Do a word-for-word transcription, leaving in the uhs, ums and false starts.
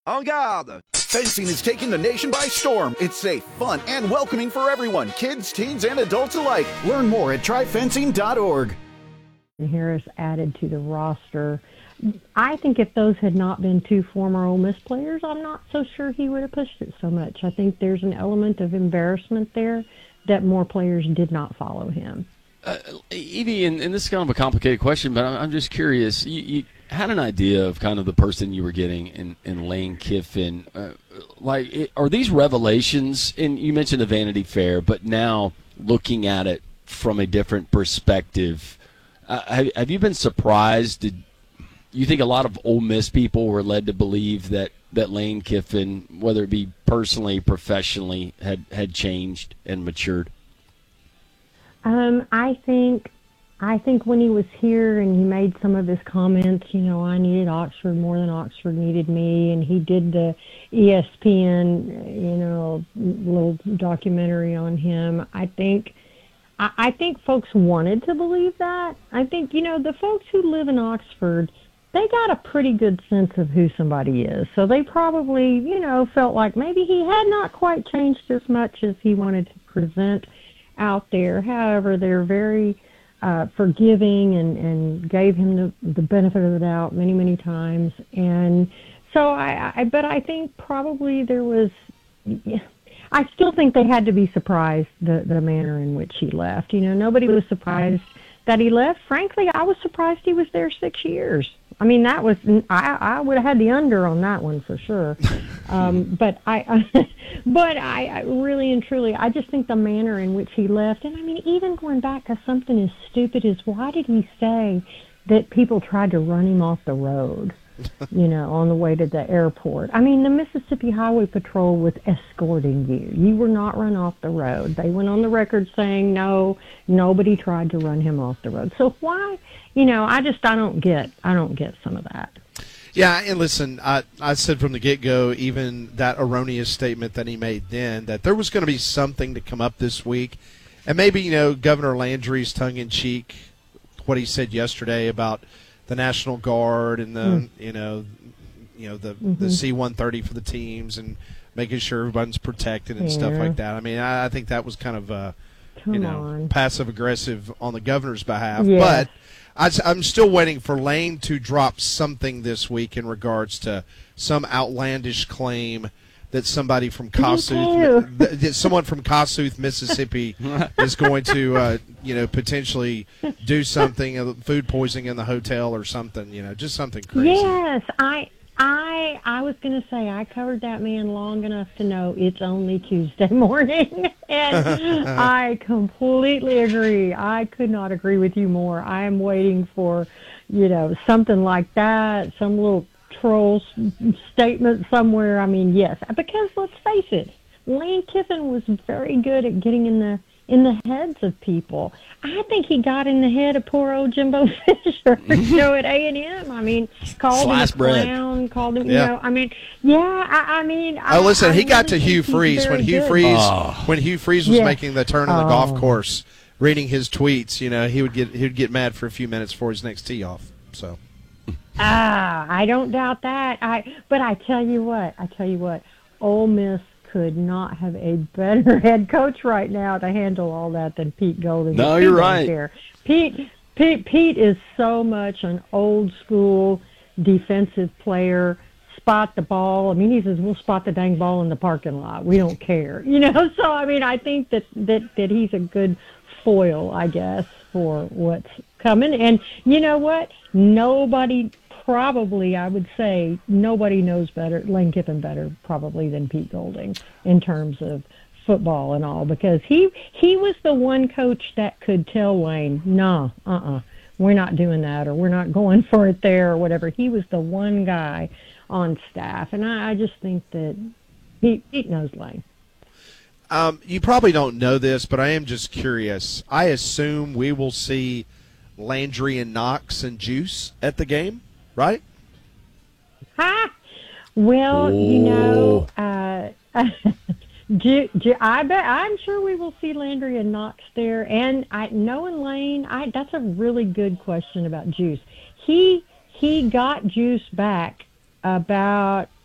En garde! Fencing is taking the nation by storm. It's safe, fun, and welcoming for everyone, kids, teens, and adults alike. Learn more at try fencing dot org. Harris added to the roster. I think if those had not been two former Ole Miss players, I'm not so sure he would have pushed it so much. I think there's an element of embarrassment there that more players did not follow him. Uh, Evie, and, and this is kind of a complicated question, but I'm, I'm just curious. You, you had an idea of kind of the person you were getting in, in Lane Kiffin. Uh, like, it, are these revelations? And you mentioned the Vanity Fair, but now looking at it from a different perspective, uh, have, have you been surprised? Did you think a lot of Ole Miss people were led to believe that, that Lane Kiffin, whether it be personally, professionally, had, had changed and matured? Um, I think, I think when he was here and he made some of his comments, you know, I needed Oxford more than Oxford needed me, and he did the E S P N, you know, little documentary on him. I think, I, I think folks wanted to believe that. I think, you know, the folks who live in Oxford, they got a pretty good sense of who somebody is. So they probably, you know, felt like maybe he had not quite changed as much as he wanted to present out there. However, they're very uh, forgiving and, and gave him the, the benefit of the doubt many, many times. And so I, I, but I think probably there was, I still think they had to be surprised the, the manner in which he left. You know, nobody was surprised that he left. Frankly, I was surprised he was there six years. I mean, that was, I, I would have had the under on that one for sure. Um, but I, but I, I really and truly, I just think the manner in which he left, and I mean, even going back to something as stupid as why did he say that people tried to run him off the road, you know, on the way to the airport? I mean, the Mississippi Highway Patrol was escorting you. You were not run off the road. They went on the record saying, no, nobody tried to run him off the road. So why, you know, I just, I don't get, I don't get some of that. Yeah, and listen, I, I said from the get-go, even that erroneous statement that he made then, that there was going to be something to come up this week. And maybe, you know, Governor Landry's tongue-in-cheek, what he said yesterday about the National Guard and the, mm. you know, you know the, mm-hmm. the C one thirty for the teams and making sure everyone's protected and yeah. stuff like that. I mean, I, I think that was kind of, uh, you know, passive-aggressive on the governor's behalf. Yeah. But I, I'm still waiting for Lane to drop something this week in regards to some outlandish claim that somebody from Kossuth, that someone from Kossuth, Mississippi, is going to, uh, you know, potentially do something, uh, food poisoning in the hotel or something, you know, just something crazy. Yes, I, I, I was going to say I covered that man long enough to know it's only Tuesday morning, and I completely agree. I could not agree with you more. I am waiting for, you know, something like that, some little troll statement somewhere. I mean, yes, because let's face it, Lane Kiffin was very good at getting in the in the heads of people. I think he got in the head of poor old Jimbo Fisher, you know, at A and M. I mean, called Slice him a bread. clown, called him, Yeah. you know, I mean, yeah, I, I mean. Oh, listen, I, he I got really to Hugh think he's Freeze when very Hugh good. Freeze Oh. when Hugh Freeze was Yes. making the turn on the Oh. golf course, reading his tweets. You know, he would get he would get mad for a few minutes before his next tee off. So. Ah, I don't doubt that. I, but I tell you what, I tell you what, Ole Miss could not have a better head coach right now to handle all that than Pete Golding. No, Pete you're don't right. care. Pete, Pete, Pete is so much an old school defensive player. Spot the ball. I mean, he says we'll spot the dang ball in the parking lot. We don't care, you know. So I mean, I think that that that he's a good foil, I guess, for what's coming. And you know what? Nobody. Probably, I would say, nobody knows better, Lane Kiffin better probably than Pete Golding in terms of football and all, because he he was the one coach that could tell Lane, no, uh-uh, we're not doing that, or we're not going for it there, or whatever. He was the one guy on staff, and I, I just think that Pete, Pete knows Lane. Um, you probably don't know this, but I am just curious. I assume we will see Landry and Knox and Juice at the game. Right? Ha! Well, oh. you know, uh, Ju, Ju, I bet I'm sure we will see Landry and Knox there. And I knowing Lane, I that's a really good question about Juice. He he got Juice back about